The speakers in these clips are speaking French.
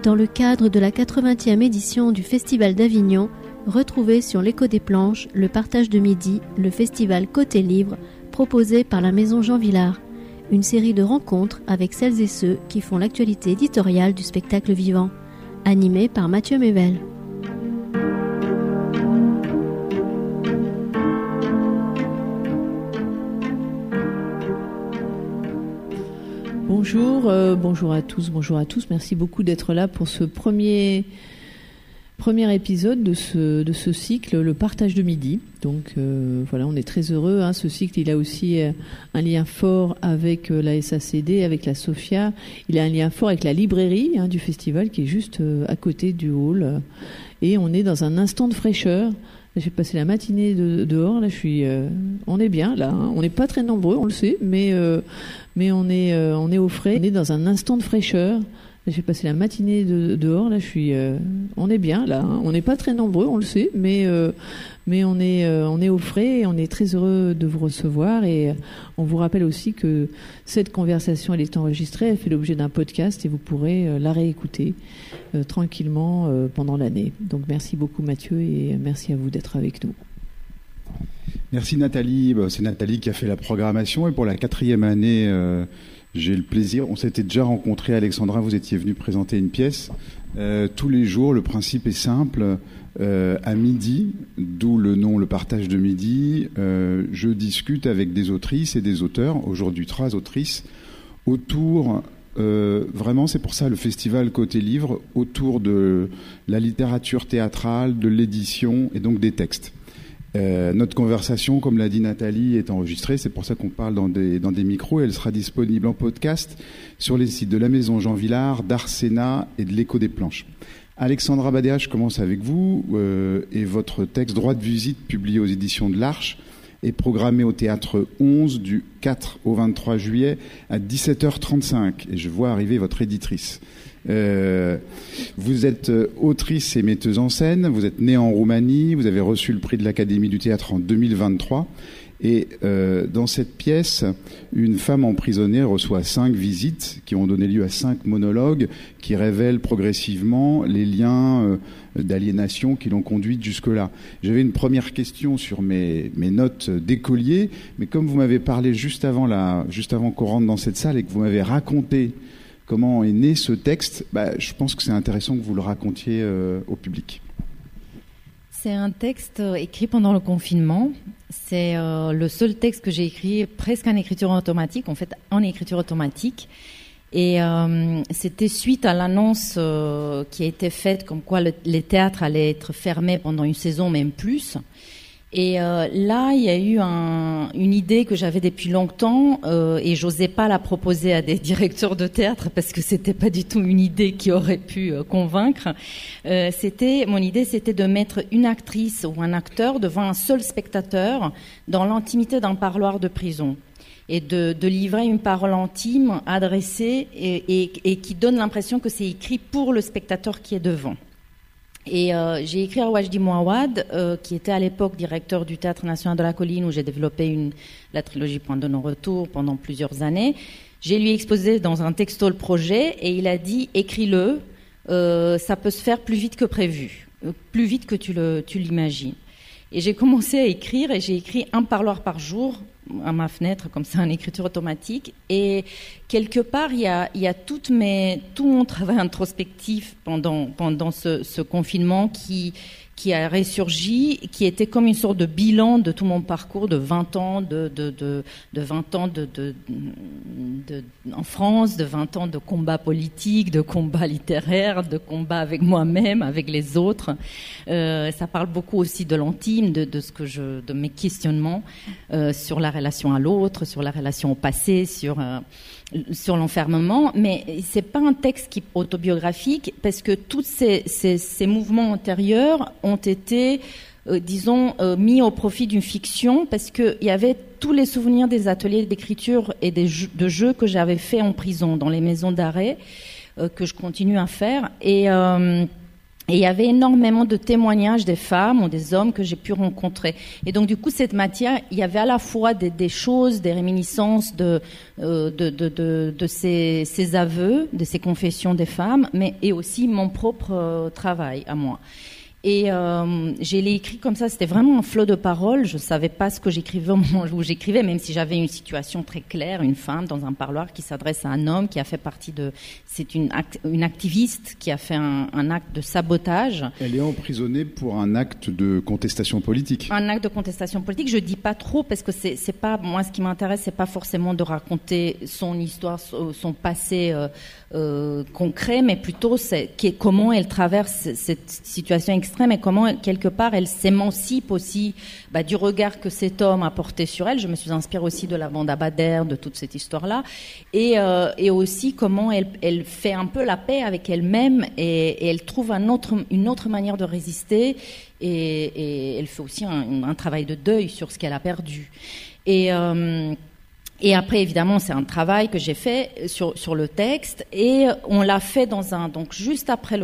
Dans le cadre de la 80e édition du Festival d'Avignon, retrouvez sur l'Écho des Planches le partage de midi, le festival Côté Livre, proposé par la Maison Jean Vilar. Une série de rencontres avec celles et ceux qui font l'actualité éditoriale du spectacle vivant. Animé par Mathieu Mével. Bonjour à tous. Merci beaucoup d'être là pour ce premier épisode de ce cycle, le partage de midi. Donc voilà, on est très heureux. Ce cycle, il a aussi un lien fort avec la SACD, avec la SOFIA. Il a un lien fort avec la librairie du festival qui est juste à côté du hall. Et on est dans un instant de fraîcheur. J'ai passé la matinée dehors. Là, on est bien là. On n'est pas très nombreux, on le sait, mais on est au frais. On est dans un instant de fraîcheur. J'ai passé la matinée dehors. Là, on est bien là. On n'est pas très nombreux, on le sait, mais on est au frais et on est très heureux de vous recevoir. Et on vous rappelle aussi que cette conversation, elle est enregistrée, elle fait l'objet d'un podcast et vous pourrez la réécouter tranquillement pendant l'année. Donc merci beaucoup Mathieu et merci à vous d'être avec nous. Merci Nathalie. C'est Nathalie qui a fait la programmation et pour la 4e année, j'ai le plaisir. On s'était déjà rencontrés, Alexandra, vous étiez venu présenter une pièce. Tous les jours, le principe est simple. À midi, d'où le nom Le Partage de Midi, je discute avec des autrices et des auteurs, aujourd'hui 3 autrices, autour, vraiment c'est pour ça le festival Côté Livre, autour de la littérature théâtrale, de l'édition et donc des textes. Notre conversation, comme l'a dit Nathalie, est enregistrée. C'est pour ça qu'on parle dans des micros. Et elle sera disponible en podcast sur les sites de la Maison Jean Vilar, d'Arsena et de l'Écho des Planches. Alexandra Badéa, je commence avec vous. Et votre texte Droit de visite, publié aux éditions de l'Arche, est programmé au Théâtre 11 du 4 au 23 juillet à 17h35. Et je vois arriver votre éditrice. Vous êtes autrice et metteuse en scène, vous êtes née en Roumanie, vous avez reçu le prix de l'Académie du Théâtre en 2023 et dans cette pièce, une femme emprisonnée reçoit 5 visites qui ont donné lieu à 5 monologues qui révèlent progressivement les liens d'aliénation qui l'ont conduite jusque-là. J'avais une première question sur mes notes d'écolier, mais comme vous m'avez parlé juste avant qu'on rentre dans cette salle et que vous m'avez raconté comment est né ce texte, je pense que c'est intéressant que vous le racontiez au public. C'est un texte écrit pendant le confinement. C'est le seul texte que j'ai écrit presque en écriture automatique, en fait en écriture automatique. Et c'était suite à l'annonce qui a été faite comme quoi les théâtres allaient être fermés pendant une saison, même plus. Et là, il y a eu une idée que j'avais depuis longtemps et j'osais pas la proposer à des directeurs de théâtre parce que c'était pas du tout une idée qui aurait pu convaincre. Mon idée, c'était de mettre une actrice ou un acteur devant un seul spectateur dans l'intimité d'un parloir de prison et de livrer une parole intime, adressée et qui donne l'impression que c'est écrit pour le spectateur qui est devant. Et j'ai écrit à Wajdi Mouawad, qui était à l'époque directeur du Théâtre National de la Colline, où j'ai développé la trilogie Point de non-retour pendant plusieurs années. J'ai lui exposé dans un texto le projet et il a dit « écris-le, ça peut se faire plus vite que prévu, plus vite que tu l'imagines ». Et j'ai commencé à écrire et j'ai écrit un parloir par jour à ma fenêtre, comme ça, en écriture automatique. Et quelque part, il y a tout mon travail introspectif pendant ce confinement qui a ressurgi, qui était comme une sorte de bilan de tout mon parcours de 20 ans de 20 ans en France, de 20 ans de combat politique, de combat littéraire, de combat avec moi-même, avec les autres. Ça parle beaucoup aussi de l'intime, de mes questionnements sur la relation à l'autre, sur la relation au passé, sur l'enfermement, mais c'est pas un texte qui est autobiographique parce que tous ces mouvements antérieurs ont été, mis au profit d'une fiction parce qu'il y avait tous les souvenirs des ateliers d'écriture et de jeux que j'avais fait en prison, dans les maisons d'arrêt, que je continue à faire. Et il y avait énormément de témoignages des femmes ou des hommes que j'ai pu rencontrer. Et donc, du coup, cette matière, il y avait à la fois des choses, des réminiscences de ces aveux, de ces confessions des femmes, et aussi mon propre travail à moi. Et j'ai écrit comme ça, c'était vraiment un flot de paroles. Je savais pas ce que j'écrivais au moment où j'écrivais, même si j'avais une situation très claire, une femme dans un parloir qui s'adresse à un homme qui a fait partie de... C'est une activiste qui a fait un acte de sabotage. Elle est emprisonnée pour un acte de contestation politique. Un acte de contestation politique, je dis pas trop parce que c'est pas... Moi, ce qui m'intéresse, c'est pas forcément de raconter son histoire, son passé concret, mais plutôt comment elle traverse cette situation extrême et comment, quelque part, elle s'émancipe aussi du regard que cet homme a porté sur elle. Je me suis inspirée aussi de la bande Abadère, de toute cette histoire-là. Et aussi comment elle fait un peu la paix avec elle-même et elle trouve une autre manière de résister et elle fait aussi un travail de deuil sur ce qu'elle a perdu. Et après, évidemment, c'est un travail que j'ai fait sur le texte et on l'a fait donc juste après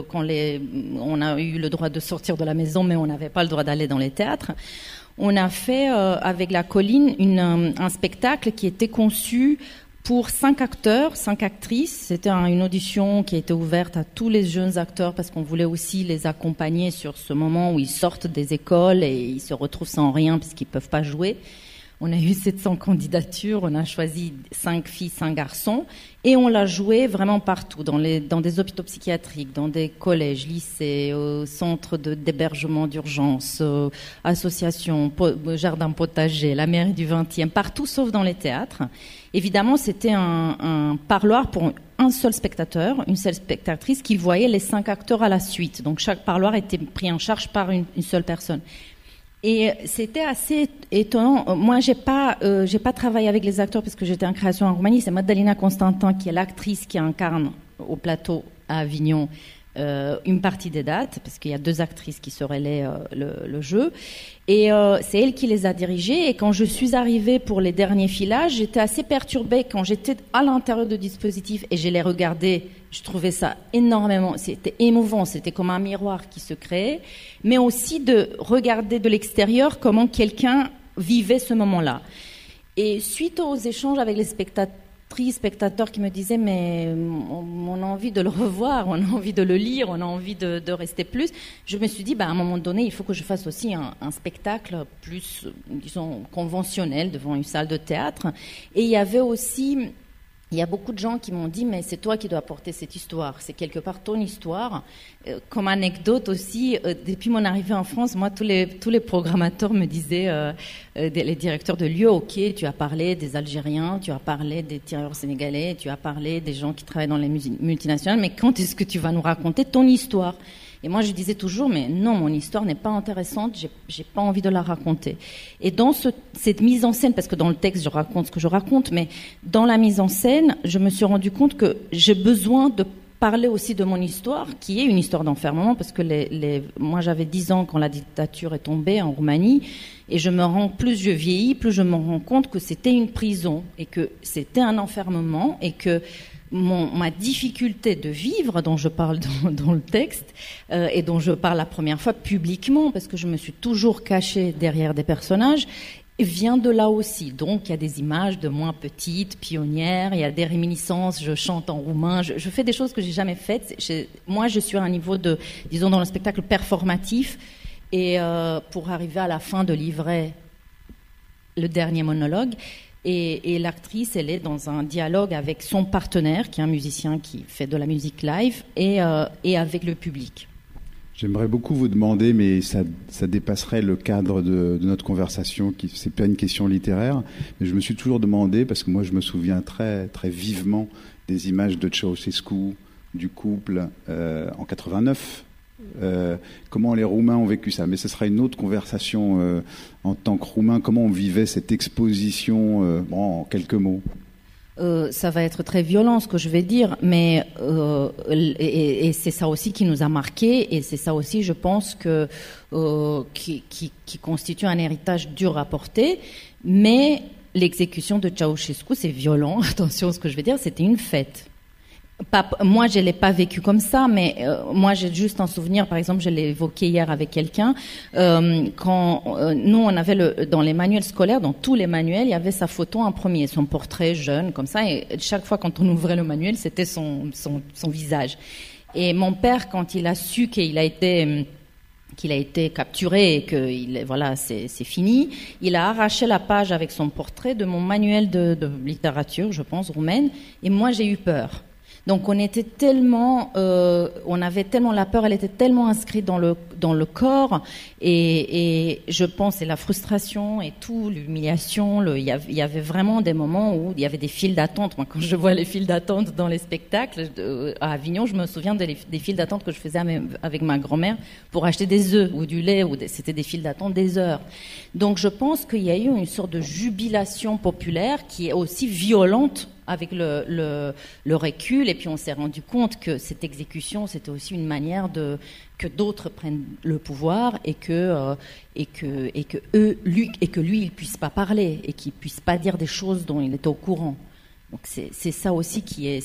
on a eu le droit de sortir de la maison, mais on n'avait pas le droit d'aller dans les théâtres. On a fait avec la Colline un spectacle qui était conçu pour 5 acteurs, 5 actrices. C'était une audition qui a été ouverte à tous les jeunes acteurs parce qu'on voulait aussi les accompagner sur ce moment où ils sortent des écoles et ils se retrouvent sans rien puisqu'ils peuvent pas jouer. On a eu 700 candidatures, on a choisi 5 filles, 5 garçons, et on l'a joué vraiment partout, dans des hôpitaux psychiatriques, dans des collèges, lycées, centres d'hébergement d'urgence, associations, jardins potagers, la mairie du 20e, partout sauf dans les théâtres. Évidemment, c'était un parloir pour un seul spectateur, une seule spectatrice qui voyait les 5 acteurs à la suite. Donc chaque parloir était pris en charge par une seule personne. Et c'était assez étonnant. Moi, j'ai pas travaillé avec les acteurs parce que j'étais en création en Roumanie. C'est Madalina Constantin qui est l'actrice qui incarne au plateau à Avignon une partie des dates, parce qu'il y a 2 actrices qui se relaient le jeu. Et c'est elle qui les a dirigées. Et quand je suis arrivée pour les derniers filages, j'étais assez perturbée quand j'étais à l'intérieur du dispositif et je les regardais. Je trouvais ça énormément, c'était émouvant, c'était comme un miroir qui se créait, mais aussi de regarder de l'extérieur comment quelqu'un vivait ce moment-là. Et suite aux échanges avec les spectateurs qui me disaient mais on a envie de le revoir, on a envie de le lire, on a envie de rester plus, je me suis dit à un moment donné il faut que je fasse aussi un spectacle plus, disons, conventionnel devant une salle de théâtre. Et il y a beaucoup de gens qui m'ont dit mais c'est toi qui dois porter cette histoire, c'est quelque part ton histoire. Comme anecdote aussi, depuis mon arrivée en France, moi tous les programmateurs me disaient, les directeurs de lieux, ok, tu as parlé des Algériens, tu as parlé des tireurs sénégalais, tu as parlé des gens qui travaillent dans les multinationales, mais quand est-ce que tu vas nous raconter ton histoire ? Et moi, je disais toujours, mais non, mon histoire n'est pas intéressante, j'ai pas envie de la raconter. Et dans cette mise en scène, parce que dans le texte, je raconte ce que je raconte, mais dans la mise en scène, je me suis rendu compte que j'ai besoin de parler aussi de mon histoire, qui est une histoire d'enfermement, parce que moi, j'avais 10 ans quand la dictature est tombée en Roumanie, et plus je vieillis, plus je me rends compte que c'était une prison, et que c'était un enfermement, et que ma difficulté de vivre, dont je parle dans le texte, et dont je parle la première fois publiquement, parce que je me suis toujours cachée derrière des personnages, vient de là aussi. Donc, il y a des images de moi petite, pionnière, il y a des réminiscences, je chante en roumain, je fais des choses que j'ai jamais faites. Moi, je suis à un niveau disons, dans le spectacle performatif, et pour arriver à la fin de livrer le dernier monologue, et l'actrice, elle est dans un dialogue avec son partenaire, qui est un musicien qui fait de la musique live, et avec le public. J'aimerais beaucoup vous demander, mais ça dépasserait le cadre de notre conversation, c'est pas une question littéraire, mais je me suis toujours demandé, parce que moi je me souviens très, très vivement des images de Ceausescu, du couple, en 89, comment les Roumains ont vécu ça. Mais ce sera une autre conversation en tant que Roumain, comment on vivait cette exposition, en quelques mots. Ça va être très violent ce que je vais dire, mais et c'est ça aussi qui nous a marqués, et c'est ça aussi, je pense, qui constitue un héritage dur à porter. Mais l'exécution de Ceausescu, c'est violent. Attention à ce que je vais dire, c'était une fête. Moi, je l'ai pas vécu comme ça, mais moi, j'ai juste un souvenir. Par exemple, je l'ai évoqué hier avec quelqu'un. Quand nous, on avait dans les manuels scolaires, dans tous les manuels, il y avait sa photo en premier, son portrait jeune, comme ça. Et chaque fois, quand on ouvrait le manuel, c'était son visage. Et mon père, quand il a su qu'il a été capturé et que voilà, c'est fini, il a arraché la page avec son portrait de mon manuel de littérature, je pense, roumaine. Et moi, j'ai eu peur. Donc on avait tellement la peur, elle était tellement inscrite dans le corps, et je pense c'est la frustration et tout, l'humiliation. Il y avait vraiment des moments où il y avait des files d'attente. Moi, quand je vois les files d'attente dans les spectacles à Avignon, je me souviens des files d'attente que je faisais avec ma grand-mère pour acheter des œufs ou du lait. C'était des files d'attente des heures. Donc je pense qu'il y a eu une sorte de jubilation populaire qui est aussi violente avec le recul, et puis on s'est rendu compte que cette exécution, c'était aussi une manière que d'autres prennent le pouvoir et que lui, il puisse pas parler et qu'il puisse pas dire des choses dont il est au courant. Donc c'est ça aussi qui est,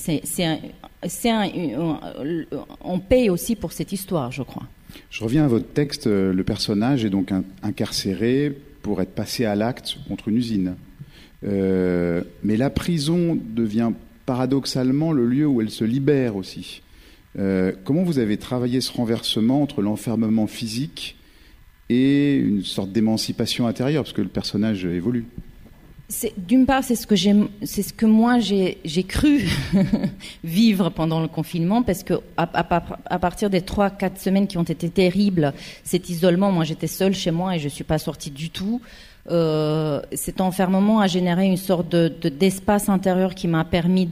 on paye aussi pour cette histoire, je crois. Je reviens à votre texte. Le personnage est donc incarcéré pour être passé à l'acte contre une usine. Mais la prison devient paradoxalement le lieu où elle se libère aussi. Comment vous avez travaillé ce renversement entre l'enfermement physique et une sorte d'émancipation intérieure, parce que le personnage évolue? D'une part, c'est ce que moi j'ai cru vivre pendant le confinement, parce que à partir des 3-4 semaines qui ont été terribles, cet isolement, moi j'étais seule chez moi et je suis pas sortie du tout. Cet enfermement a généré une sorte d'espace intérieur qui m'a permis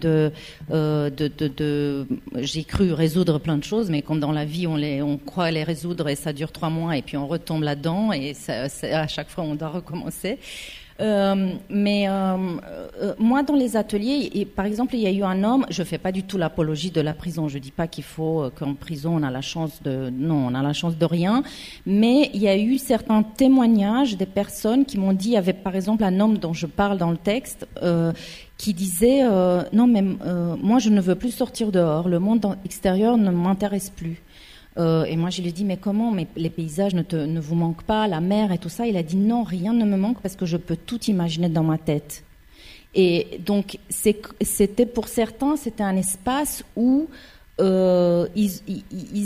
j'ai cru résoudre plein de choses, mais comme dans la vie on croit les résoudre et ça dure 3 mois et puis on retombe là-dedans et à chaque fois on doit recommencer. Moi, dans les ateliers, et par exemple, il y a eu un homme. Je fais pas du tout l'apologie de la prison. Je dis pas qu'il faut qu'en prison on a la chance de rien. Mais il y a eu certains témoignages des personnes qui m'ont dit. Il y avait par exemple un homme dont je parle dans le texte qui disait non mais moi je ne veux plus sortir dehors. Le monde extérieur ne m'intéresse plus. Et moi, je lui ai dit, mais comment, mais les paysages ne vous manquent pas, la mer et tout ça? Il a dit, non, rien ne me manque parce que je peux tout imaginer dans ma tête. Et donc, c'était pour certains, c'était un espace où ils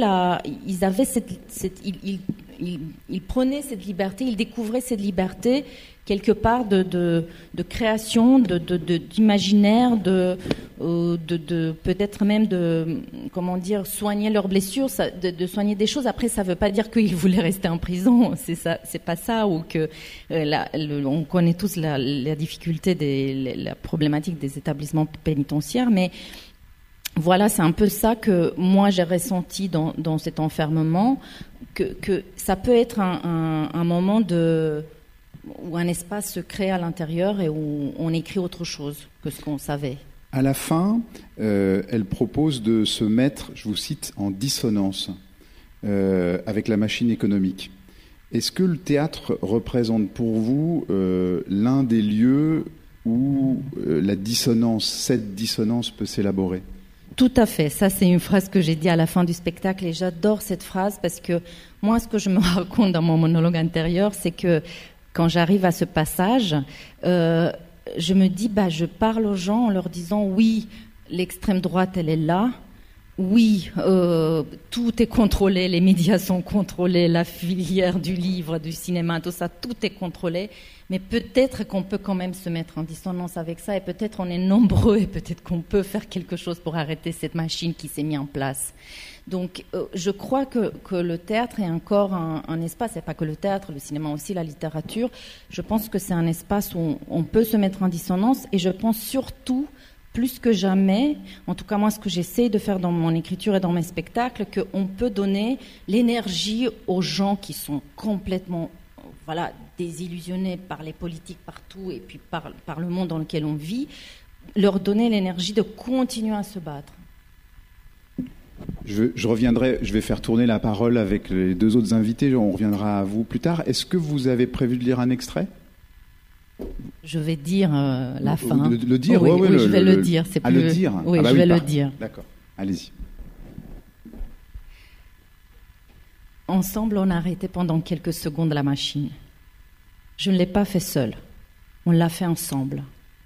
prenaient cette liberté, ils découvraient cette liberté quelque part de création, d'imaginaire, de peut-être même de soigner leurs blessures, de soigner des choses. Après, ça veut pas dire qu'ils voulaient rester en prison, c'est pas ça, ou que on connaît tous la difficulté la problématique des établissements pénitentiaires, mais voilà, c'est un peu ça que moi j'ai ressenti dans cet enfermement, que ça peut être un moment où un espace se crée à l'intérieur et où on écrit autre chose que ce qu'on savait. À la fin, elle propose de se mettre, je vous cite, en dissonance avec la machine économique. Est-ce que le théâtre représente pour vous l'un des lieux où cette dissonance peut s'élaborer? Tout à fait. Ça, c'est une phrase que j'ai dit à la fin du spectacle et j'adore cette phrase parce que moi, ce que je me raconte dans mon monologue intérieur, c'est que quand j'arrive à ce passage, je me dis, je parle aux gens en leur disant, oui, l'extrême droite, elle est là. Oui, tout est contrôlé, les médias sont contrôlés, la filière du livre, du cinéma, tout ça, tout est contrôlé. Mais peut-être qu'on peut quand même se mettre en dissonance avec ça et peut-être on est nombreux et peut-être qu'on peut faire quelque chose pour arrêter cette machine qui s'est mise en place. Donc je crois que le théâtre est encore un espace, et pas que le théâtre, le cinéma aussi, la littérature. Je pense que c'est un espace où on peut se mettre en dissonance et je pense surtout, plus que jamais, en tout cas moi ce que j'essaie de faire dans mon écriture et dans mes spectacles, qu'on peut donner l'énergie aux gens qui sont complètement désillusionnés par les politiques partout et puis par le monde dans lequel on vit, leur donner l'énergie de continuer à se battre. Je reviendrai, je vais faire tourner la parole avec les 2 autres invités, on reviendra à vous plus tard. Est-ce que vous avez prévu de lire un extrait ? Je vais dire la fin. Le dire, oui, ouais, oui, je vais le dire. C'est plus... le dire. Oui, je vais le dire. D'accord, allez-y. Ensemble, on a arrêté pendant quelques secondes la machine. Je ne l'ai pas fait seule. On l'a fait ensemble.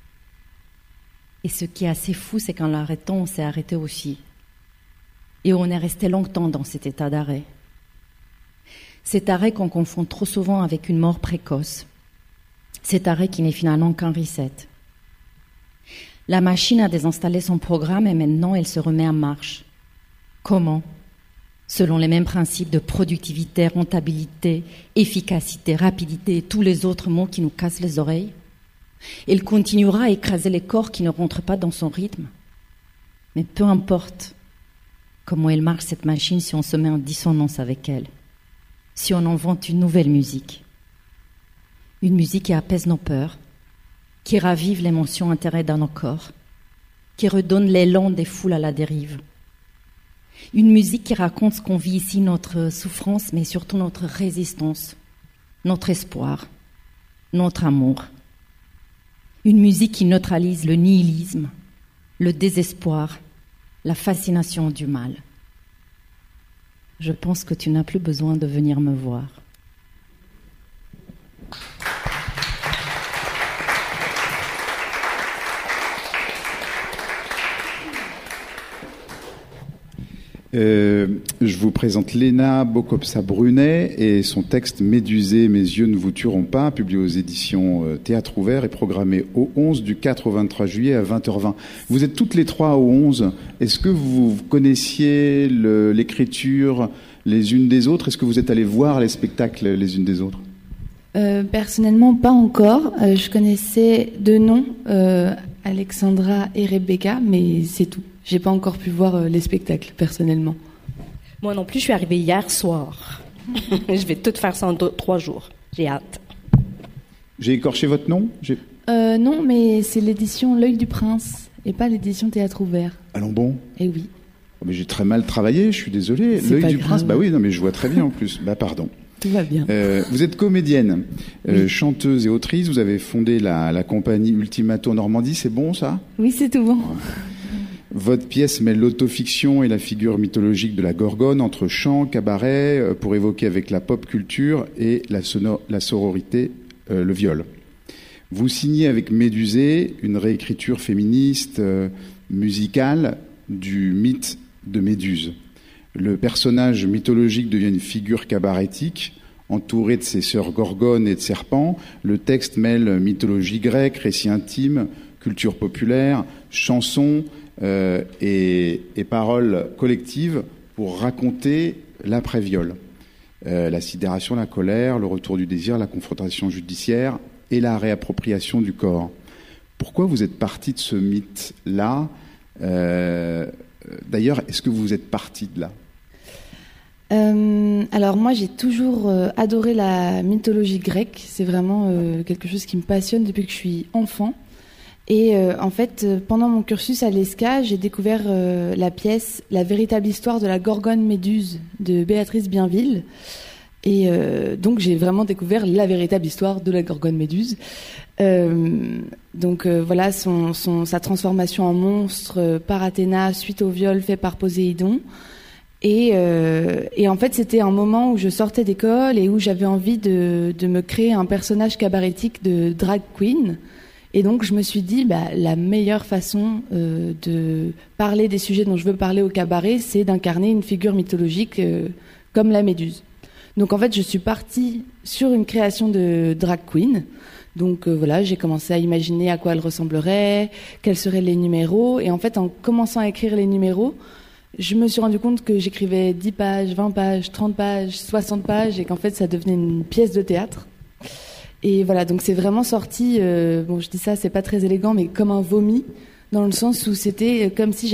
Et ce qui est assez fou, c'est qu'en l'arrêtant, on s'est arrêté aussi. Et on est resté longtemps dans cet état d'arrêt. Cet arrêt qu'on confond trop souvent avec une mort précoce. Cet arrêt qui n'est finalement qu'un reset. La machine a désinstallé son programme et maintenant elle se remet en marche. Comment ? Selon les mêmes principes de productivité, rentabilité, efficacité, rapidité et tous les autres mots qui nous cassent les oreilles. Elle continuera à écraser les corps qui ne rentrent pas dans son rythme. Mais peu importe comment elle marche cette machine si on se met en dissonance avec elle, si on invente une nouvelle musique. Une musique qui apaise nos peurs, qui ravive l'émotion enterrée dans nos corps, qui redonne l'élan des foules à la dérive. Une musique qui raconte ce qu'on vit ici, notre souffrance, mais surtout notre résistance, notre espoir, notre amour. Une musique qui neutralise le nihilisme, le désespoir, la fascination du mal. Je pense que tu n'as plus besoin de venir me voir. Je vous présente Léna Bocopsa-Brunet et son texte « Médusée, mes yeux ne vous tueront pas », publié aux éditions Théâtre Ouvert et programmé au 11 du 4 au 23 juillet à 20h20. Vous êtes toutes les trois au 11. Est-ce que vous connaissiez l'écriture les unes des autres ? Est-ce que vous êtes allées voir les spectacles les unes des autres ? Personnellement, pas encore. Je connaissais de nom Alexandra et Rebecca, mais c'est tout. J'ai pas encore pu voir les spectacles, personnellement. Moi non plus, je suis arrivée hier soir. Je vais tout faire ça en 3 jours. J'ai hâte. J'ai écorché votre nom ? Non, mais c'est l'édition L'Œil du Prince et pas l'édition Théâtre Ouvert. Allons bon ? Eh oui. Oh, mais j'ai très mal travaillé, je suis désolé. L'Œil du Prince, bah oui, non mais je vois très bien en plus. Bah pardon. Tout va bien. Vous êtes comédienne, oui. Chanteuse et autrice. Vous avez fondé la compagnie Ultimato Normandie, c'est bon ça ? Oui, c'est tout bon. Votre pièce mêle l'autofiction et la figure mythologique de la Gorgone entre chant, cabaret, pour évoquer avec la pop culture et la sororité, le viol. Vous signez avec Médusée une réécriture féministe, musicale du mythe de Méduse. Le personnage mythologique devient une figure cabarétique, entouré de ses sœurs gorgones et de serpents. Le texte mêle mythologie grecque, récit intime, culture populaire, chansons et paroles collectives pour raconter l'après-viol. La sidération, la colère, le retour du désir, la confrontation judiciaire et la réappropriation du corps. Pourquoi vous êtes parti de ce mythe-là ? D'ailleurs, est-ce que vous êtes parti de là ? Alors moi, j'ai toujours adoré la mythologie grecque. C'est vraiment quelque chose qui me passionne depuis que je suis enfant. Et en fait, pendant mon cursus à l'ESCA, j'ai découvert la pièce « La véritable histoire de la Gorgone Méduse » de Béatrice Bienville. Et donc, j'ai vraiment découvert la véritable histoire de la Gorgone Méduse. Voilà sa transformation en monstre par Athéna suite au viol fait par Poséidon. Et en fait, c'était un moment où je sortais d'école et où j'avais envie de me créer un personnage cabarétique de drag queen. Et donc, je me suis dit, la meilleure façon de parler des sujets dont je veux parler au cabaret, c'est d'incarner une figure mythologique comme la Méduse. Donc, en fait, je suis partie sur une création de drag queen. Donc, voilà, j'ai commencé à imaginer à quoi elle ressemblerait, quels seraient les numéros. Et en fait, en commençant à écrire les numéros, je me suis rendu compte que j'écrivais 10 pages, 20 pages, 30 pages, 60 pages et qu'en fait, ça devenait une pièce de théâtre. Et voilà, donc c'est vraiment sorti, je dis ça, c'est pas très élégant, mais comme un vomi, dans le sens où c'était comme si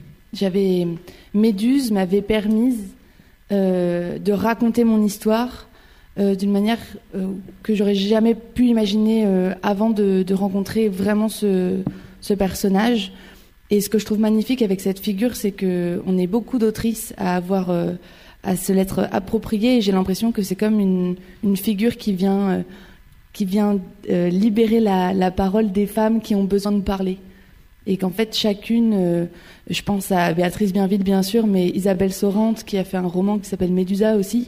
Méduse m'avait permise de raconter mon histoire d'une manière que j'aurais jamais pu imaginer avant de rencontrer vraiment ce personnage. Et ce que je trouve magnifique avec cette figure, c'est qu'on est beaucoup d'autrices à avoir à se l'être appropriée, et j'ai l'impression que c'est comme une figure qui vient vient libérer la parole des femmes qui ont besoin de parler. Et qu'en fait, chacune, je pense à Béatrice Bienville, bien sûr, mais Isabelle Sorante, qui a fait un roman qui s'appelle Médusa aussi,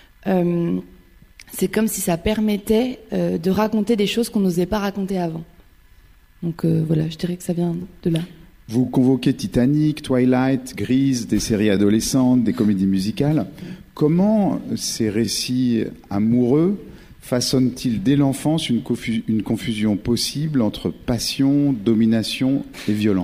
c'est comme si ça permettait de raconter des choses qu'on n'osait pas raconter avant. Donc voilà, je dirais que ça vient de là. Vous convoquez Titanic, Twilight, Grease, des séries adolescentes, des comédies musicales. Comment ces récits amoureux façonnent-ils dès l'enfance une confusion possible entre passion, domination et violence ?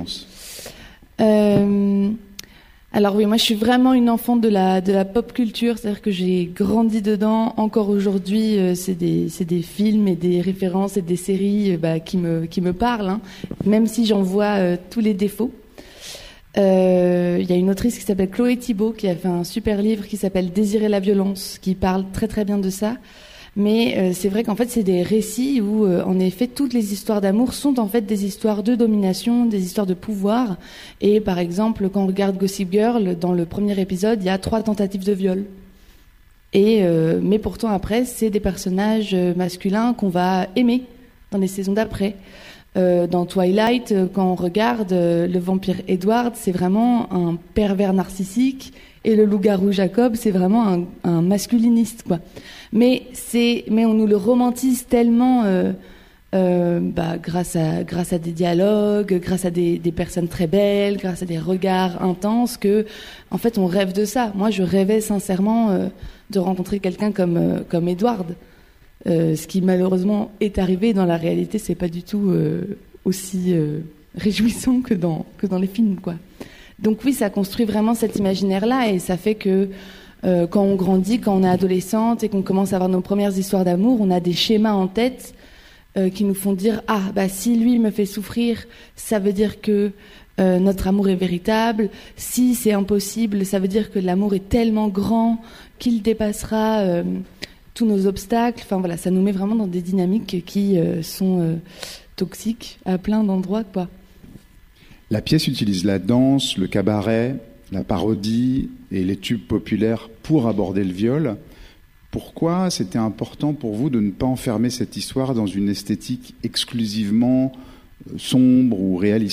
Alors oui, moi je suis vraiment une enfant de la pop culture, c'est-à-dire que j'ai grandi dedans. Encore aujourd'hui, c'est des films et des références et des séries qui me parlent, hein, même si j'en vois tous les défauts. Il y a une autrice qui s'appelle Chloé Thibault qui a fait un super livre qui s'appelle Désirer la violence, qui parle très très bien de ça. Mais c'est vrai qu'en fait, c'est des récits où, en effet, toutes les histoires d'amour sont en fait des histoires de domination, des histoires de pouvoir. Et par exemple, quand on regarde Gossip Girl, dans le premier épisode, il y a 3 tentatives de viol. Mais pourtant, après, c'est des personnages masculins qu'on va aimer dans les saisons d'après. Dans Twilight, quand on regarde le vampire Edward, c'est vraiment un pervers narcissique. Et le loup-garou Jacob, c'est vraiment un masculiniste, quoi. Mais on nous le romantise tellement grâce à des dialogues, grâce à des personnes très belles, grâce à des regards intenses, que en fait on rêve de ça. Moi, je rêvais sincèrement de rencontrer quelqu'un comme Edward. Ce qui malheureusement est arrivé dans la réalité, c'est pas du tout aussi réjouissant que dans les films, quoi. Donc oui, ça construit vraiment cet imaginaire-là et ça fait que quand on grandit, quand on est adolescente et qu'on commence à avoir nos premières histoires d'amour, on a des schémas en tête qui nous font dire « Ah, si lui me fait souffrir, ça veut dire que notre amour est véritable. Si c'est impossible, ça veut dire que l'amour est tellement grand qu'il dépassera tous nos obstacles. » Enfin voilà, ça nous met vraiment dans des dynamiques qui sont toxiques à plein d'endroits, quoi. La pièce utilise la danse, le cabaret, la parodie et les tubes populaires pour aborder le viol. Pourquoi c'était important pour vous de ne pas enfermer cette histoire dans une esthétique exclusivement sombre ou réaliste ?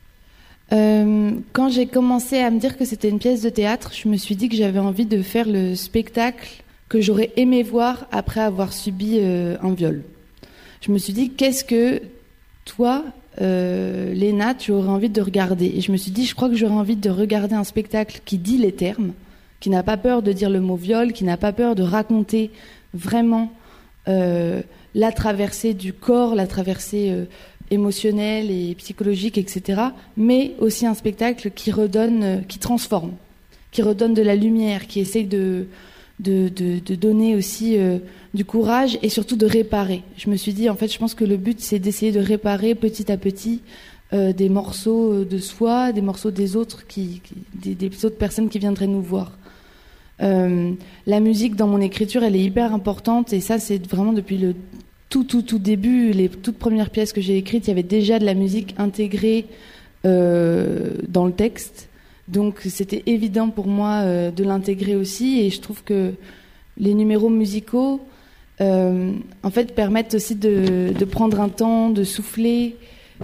Quand j'ai commencé à me dire que c'était une pièce de théâtre, je me suis dit que j'avais envie de faire le spectacle que j'aurais aimé voir après avoir subi un viol. Je me suis dit, qu'est-ce que toi... Léna, tu aurais envie de regarder. Et je me suis dit, je crois que j'aurais envie de regarder un spectacle qui dit les termes, qui n'a pas peur de dire le mot viol, qui n'a pas peur de raconter vraiment la traversée du corps, la traversée émotionnelle et psychologique, etc. Mais aussi un spectacle qui redonne, qui transforme, qui redonne de la lumière, qui essaye de donner aussi du courage et surtout de réparer. Je me suis dit, en fait, je pense que le but, c'est d'essayer de réparer petit à petit des morceaux de soi, des morceaux des autres, des autres personnes qui viendraient nous voir. La musique dans mon écriture, elle est hyper importante et ça, c'est vraiment depuis le tout début, les toutes premières pièces que j'ai écrites, il y avait déjà de la musique intégrée dans le texte. Donc c'était évident pour moi de l'intégrer aussi et je trouve que les numéros musicaux en fait permettent aussi de prendre un temps, de souffler.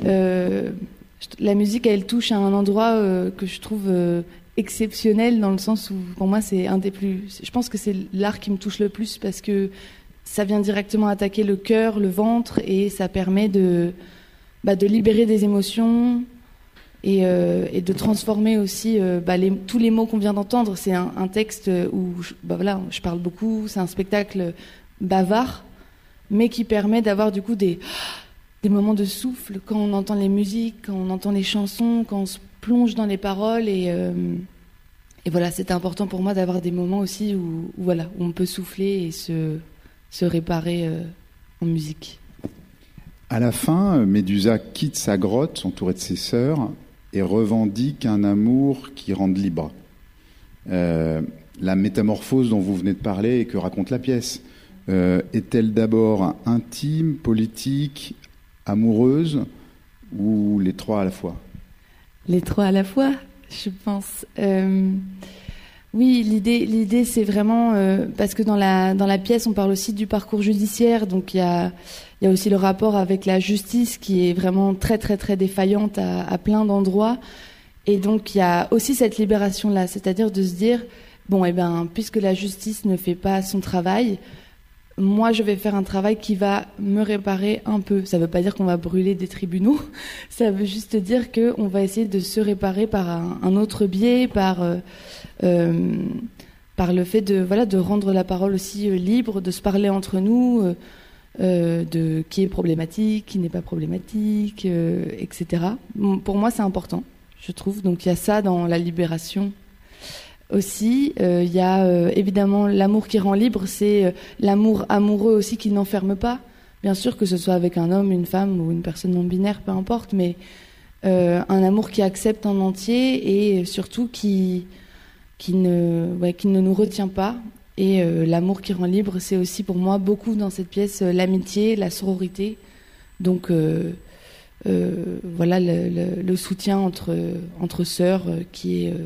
La musique, elle touche à un endroit que je trouve exceptionnel dans le sens où pour moi c'est un des plus... Je pense que c'est l'art qui me touche le plus parce que ça vient directement attaquer le cœur, le ventre et ça permet de libérer des émotions. Et de transformer aussi tous les mots qu'on vient d'entendre. C'est un texte où je parle beaucoup, c'est un spectacle bavard, mais qui permet d'avoir du coup des moments de souffle quand on entend les musiques, quand on entend les chansons, quand on se plonge dans les paroles. Et voilà, c'était important pour moi d'avoir des moments aussi où on peut souffler et se réparer en musique. À la fin, Médusa quitte sa grotte entourée de ses sœurs et revendique un amour qui rende libre. La métamorphose dont vous venez de parler et que raconte la pièce, est-elle d'abord intime, politique, amoureuse ou les trois à la fois ? Les trois à la fois, je pense. Oui, l'idée, c'est vraiment parce que dans la pièce, on parle aussi du parcours judiciaire, donc il y a aussi le rapport avec la justice qui est vraiment très très très défaillante à plein d'endroits, et donc il y a aussi cette libération là, c'est-à-dire de se dire bon, puisque la justice ne fait pas son travail, moi je vais faire un travail qui va me réparer un peu. Ça veut pas dire qu'on va brûler des tribunaux, ça veut juste dire que on va essayer de se réparer par un autre biais, par le fait de rendre la parole aussi libre, de se parler entre nous, de qui est problématique, qui n'est pas problématique, etc. Pour moi, c'est important, je trouve. Donc il y a ça dans la libération. Aussi, il y a évidemment l'amour qui rend libre, c'est l'amour amoureux aussi qui n'enferme pas. Bien sûr, que ce soit avec un homme, une femme ou une personne non binaire, peu importe, mais un amour qui accepte en entier et surtout qui ne nous retient pas. Et l'amour qui rend libre, c'est aussi pour moi beaucoup dans cette pièce l'amitié, la sororité. Donc voilà le soutien entre sœurs qui est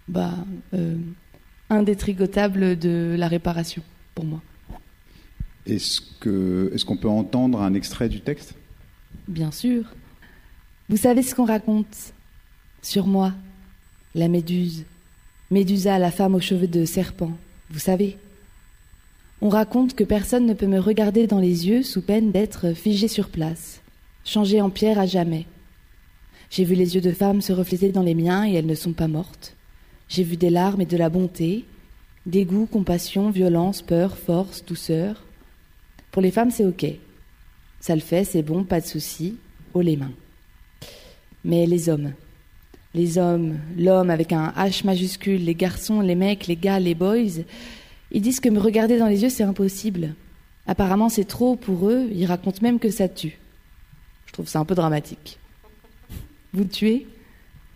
indétricotable de la réparation pour moi. Est-ce qu'on peut entendre un extrait du texte ? Bien sûr. Vous savez ce qu'on raconte sur moi, la Méduse. Médusa, la femme aux cheveux de serpent, vous savez. On raconte que personne ne peut me regarder dans les yeux sous peine d'être figé sur place, changé en pierre à jamais. J'ai vu les yeux de femmes se refléter dans les miens et elles ne sont pas mortes. J'ai vu des larmes et de la bonté, dégoût, compassion, violence, peur, force, douceur. Pour les femmes, c'est ok. Ça le fait, c'est bon, pas de souci, haut les mains. Mais les hommes, l'homme avec un H majuscule, les garçons, les mecs, les gars, les boys, ils disent que me regarder dans les yeux, c'est impossible. Apparemment, c'est trop pour eux, ils racontent même que ça tue. Je trouve ça un peu dramatique. Vous tuez ? Vraiment ?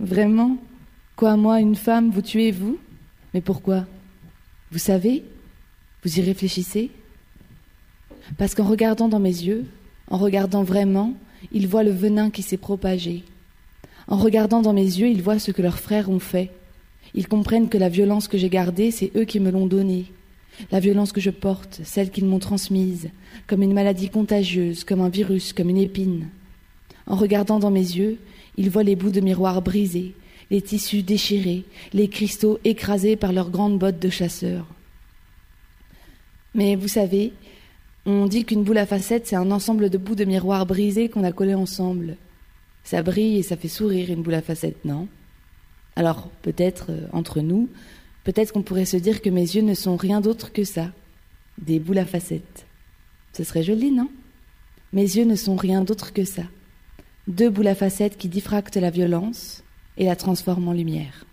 Quoi, moi, une femme, vous tuez, vous ? Mais pourquoi ? Vous savez ? Vous y réfléchissez ? Parce qu'en regardant dans mes yeux, en regardant vraiment, ils voient le venin qui s'est propagé. En regardant dans mes yeux, ils voient ce que leurs frères ont fait. Ils comprennent que la violence que j'ai gardée, c'est eux qui me l'ont donnée. La violence que je porte, celle qu'ils m'ont transmise, comme une maladie contagieuse, comme un virus, comme une épine. En regardant dans mes yeux, ils voient les bouts de miroir brisés, les tissus déchirés, les cristaux écrasés par leurs grandes bottes de chasseurs. Mais vous savez, on dit qu'une boule à facettes, c'est un ensemble de bouts de miroir brisés qu'on a collés ensemble. Ça brille et ça fait sourire une boule à facettes, non ? Alors, peut-être, entre nous, peut-être qu'on pourrait se dire que mes yeux ne sont rien d'autre que ça, des boules à facettes. Ce serait joli, non ? Mes yeux ne sont rien d'autre que ça. 2 boules à facettes qui diffractent la violence et la transforment en lumière.